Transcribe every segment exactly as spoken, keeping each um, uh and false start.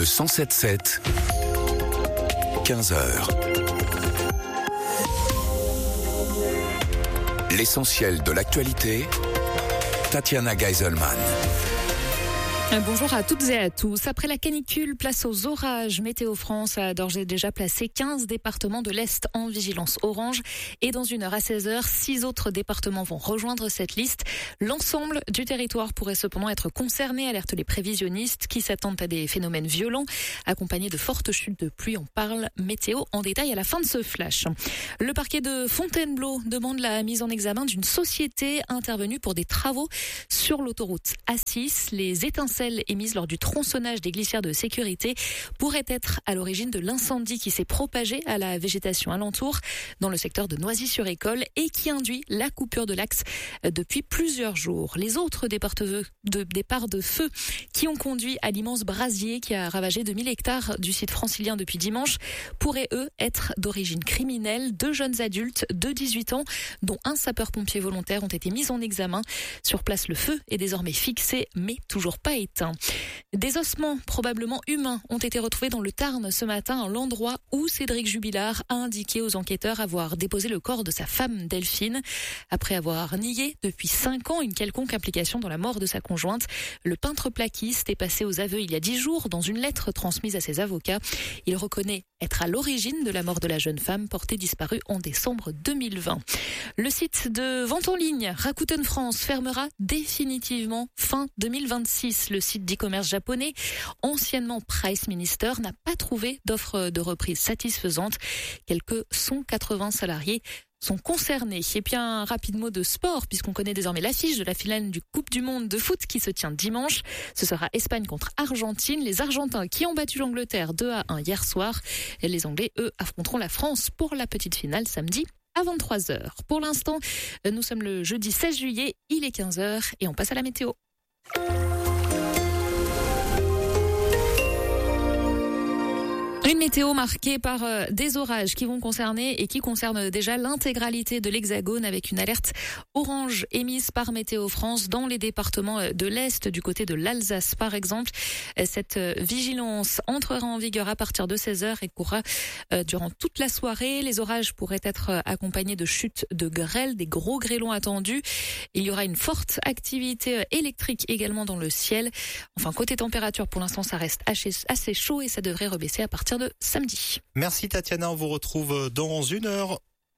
Le cent sept sept, quinze heures. L'essentiel de l'actualité, Tatiana Geiselman. Bonjour à toutes et à tous. Après la canicule, place aux orages. Météo France a d'ores et déjà placé quinze départements de l'Est en vigilance orange. Et dans une heure à seize heures, six autres départements vont rejoindre cette liste. L'ensemble du territoire pourrait cependant être concerné, alertent les prévisionnistes qui s'attendent à des phénomènes violents, accompagnés de fortes chutes de pluie. On parle météo en détail à la fin de ce flash. Le parquet de Fontainebleau demande la mise en examen d'une société intervenue pour des travaux sur l'autoroute A six. Les étincelles émises lors du tronçonnage des glissières de sécurité pourraient être à l'origine de l'incendie qui s'est propagé à la végétation alentour dans le secteur de Noisy-sur-École et qui induit la coupure de l'axe depuis plusieurs jours. Les autres départs de, de, départs de feu qui ont conduit à l'immense brasier qui a ravagé deux mille hectares du site francilien depuis dimanche pourraient, eux, être d'origine criminelle. Deux jeunes adultes de dix-huit ans, dont un sapeur-pompier volontaire, ont été mis en examen. Sur place, le feu est désormais fixé, mais toujours pas éteint. Des ossements probablement humains ont été retrouvés dans le Tarn ce matin, à l'endroit où Cédric Jubilard a indiqué aux enquêteurs avoir déposé le corps de sa femme Delphine. Après avoir nié depuis cinq ans une quelconque implication dans la mort de sa conjointe, le peintre plaquiste est passé aux aveux il y a dix jours dans une lettre transmise à ses avocats. Il reconnaît être à l'origine de la mort de la jeune femme portée disparue en décembre deux mille vingt. Le site de vente en ligne Rakuten France fermera définitivement fin deux mille vingt-six. Le site d'e-commerce japonais, anciennement Price Minister, n'a pas trouvé d'offre de reprise satisfaisante. Quelques cent quatre-vingts salariés sont concernés. Et puis un rapide mot de sport, puisqu'on connaît désormais l'affiche de la finale du Coupe du Monde de foot qui se tient dimanche. Ce sera Espagne contre Argentine. Les Argentins qui ont battu l'Angleterre deux à un hier soir. Et les Anglais, eux, affronteront la France pour la petite finale samedi à vingt-trois heures. Pour l'instant, nous sommes le jeudi seize juillet, il est quinze heures et on passe à la météo. Une météo marquée par euh, des orages qui vont concerner et qui concernent déjà l'intégralité de l'Hexagone avec une alerte orange émise par Météo France dans les départements de l'Est, du côté de l'Alsace par exemple. Cette euh, vigilance entrera en vigueur à partir de seize heures et courra euh, durant toute la soirée. Les orages pourraient être euh, accompagnés de chutes de grêle, des gros grêlons attendus. Il y aura une forte activité euh, électrique également dans le ciel. Enfin, côté température, pour l'instant, ça reste assez, assez chaud et ça devrait rebaisser à partir de samedi. Merci Tatiana, on vous retrouve dans une heure.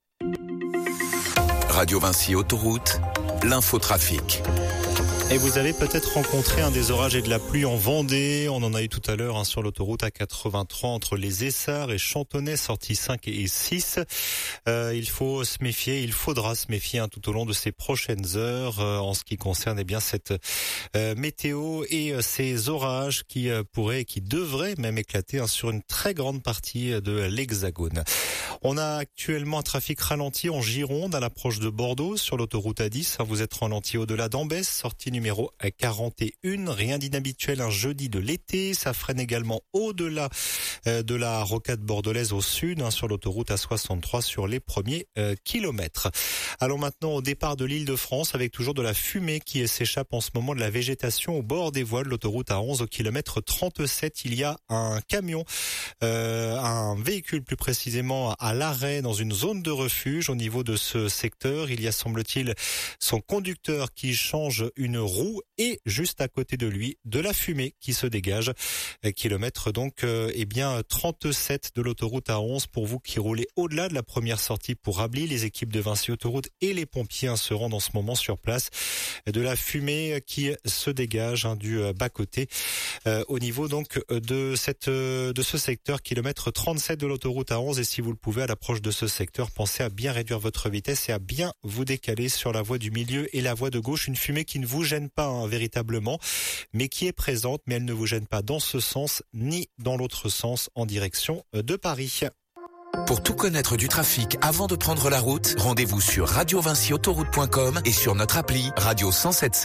Radio Vinci Autoroute, l'infotrafic. Et vous avez peut-être rencontré un des orages et de la pluie en Vendée. On en a eu tout à l'heure hein, sur l'autoroute A quatre-vingt-trois entre les Essarts et Chantonnay, sorties cinq et six. Euh, il faut se méfier, il faudra se méfier hein, tout au long de ces prochaines heures euh, en ce qui concerne eh bien cette euh, météo et euh, ces orages qui euh, pourraient, qui devraient même éclater hein, sur une très grande partie de l'Hexagone. On a actuellement un trafic ralenti en Gironde à l'approche de Bordeaux sur l'autoroute A dix. Vous êtes ralenti au-delà d'Ambès, sortie numéro quarante et un. Rien d'inhabituel un jeudi de l'été. Ça freine également au-delà euh, de la rocade bordelaise au sud hein, sur l'autoroute A soixante-trois sur les premiers euh, kilomètres. Allons maintenant au départ de l'Île-de-France avec toujours de la fumée qui s'échappe en ce moment de la végétation au bord des voies de l'autoroute A onze au kilomètre trente-sept. Il y a un camion, euh, un véhicule plus précisément à l'arrêt dans une zone de refuge au niveau de ce secteur. Il y a semble-t-il son conducteur qui change une roue et juste à côté de lui de la fumée qui se dégage. Kilomètre donc euh, eh bien trente-sept de l'autoroute A onze pour vous qui roulez au-delà de la première sortie pour Rably. Les équipes de Vinci Autoroute et les pompiers hein, se rendent en ce moment sur place. De la fumée qui se dégage hein, du bas-côté euh, au niveau donc de cette euh, de ce secteur kilomètre trente-sept de l'autoroute A onze. Et si vous le pouvez à l'approche de ce secteur, pensez à bien réduire votre vitesse et à bien vous décaler sur la voie du milieu et la voie de gauche. Une fumée qui ne vous gêne pas hein, véritablement, mais qui est présente, mais elle ne vous gêne pas dans ce sens ni dans l'autre sens en direction de Paris. Pour tout connaître du trafic avant de prendre la route, rendez-vous sur radio vinci autoroute point com et sur notre appli Radio cent sept sept.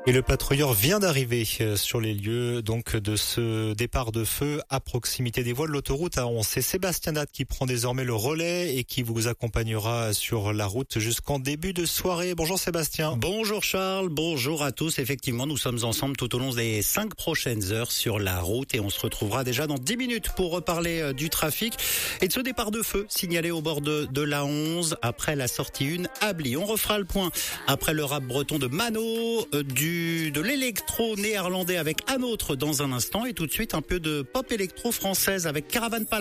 Et le patrouilleur vient d'arriver sur les lieux donc de ce départ de feu à proximité des voies de l'autoroute A onze. C'est Sébastien Natte qui prend désormais le relais et qui vous accompagnera sur la route jusqu'en début de soirée. Bonjour Sébastien. Bonjour Charles, bonjour à tous. Effectivement, nous sommes ensemble tout au long des cinq prochaines heures sur la route et on se retrouvera déjà dans dix minutes pour reparler du trafic et de ce départ de feu signalé au bord de, de l'A onze après la sortie un à Bly. On refera le point après le rap breton de Mano, du de l'électro néerlandais avec un autre dans un instant et tout de suite un peu de pop électro française avec Caravan Palace.